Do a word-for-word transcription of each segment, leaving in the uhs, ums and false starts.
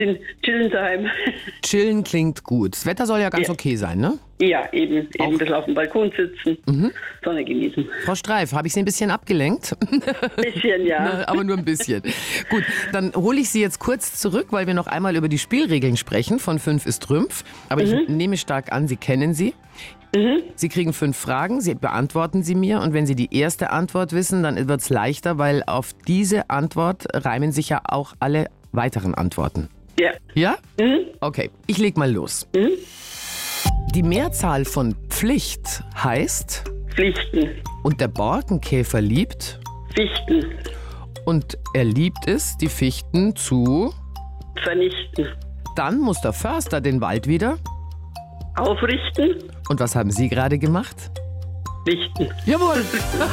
In chillen daheim. Chillen klingt gut. Das Wetter soll ja ganz Ja. okay sein, ne? Ja, eben. Eben Auch- ein bisschen auf dem Balkon sitzen, Mhm. Sonne genießen. Frau Streif, habe ich Sie ein bisschen abgelenkt? Bisschen, ja. Aber nur ein bisschen. Gut, dann hole ich Sie jetzt kurz zurück, weil wir noch einmal über die Spielregeln sprechen. Von fünf ist Trümpf. Aber ich nehme stark an, Sie kennen sie. Sie kriegen fünf Fragen, Sie beantworten sie mir. Und wenn Sie die erste Antwort wissen, dann wird es leichter, weil auf diese Antwort reimen sich ja auch alle weiteren Antworten. Ja. Ja? Okay, ich leg mal los. Die Mehrzahl von Pflicht heißt, Pflichten. und der Borkenkäfer liebt, Fichten. und er liebt es, die Fichten zu. Vernichten. Dann muss der Förster den Wald wieder. Aufrichten. Und was haben Sie gerade gemacht? Richten. Jawohl!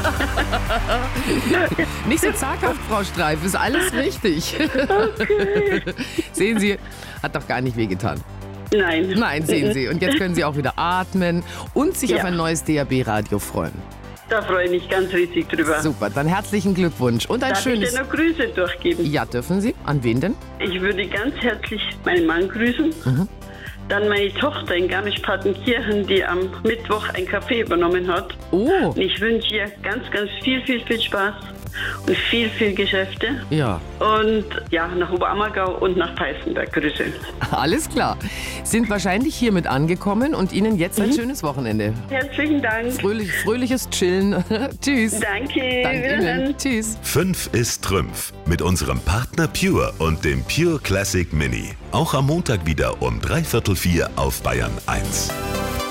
Nicht so zaghaft, Frau Streif, ist alles richtig. Sehen Sie, hat doch gar nicht wehgetan. Nein. Nein, sehen Sie. Und jetzt können Sie auch wieder atmen und sich Ja. auf ein neues D A B-Radio freuen. Da freue ich mich ganz riesig drüber. Super, dann herzlichen Glückwunsch und ein Darf schönes... ich dir noch Grüße durchgeben? Ja, dürfen Sie? An wen denn? Ich würde ganz herzlich meinen Mann grüßen. Dann meine Tochter in Garmisch-Partenkirchen, die am Mittwoch ein Café übernommen hat. Oh, Und ich wünsche ihr ganz, ganz viel, viel, viel Spaß und viel, viel Geschäfte. ja, Und ja, nach Oberammergau und nach Peißenberg. Grüße. alles klar. Sind wahrscheinlich hiermit angekommen und Ihnen jetzt ein schönes Wochenende. Herzlichen Dank. Fröhlich, fröhliches Chillen. Tschüss. Danke. Danke Wiederhören. Ihnen. Tschüss. fünf ist Trümpf mit unserem Partner Pure und dem Pure Classic Mini. Auch am Montag wieder um dreiviertel vier auf Bayern eins.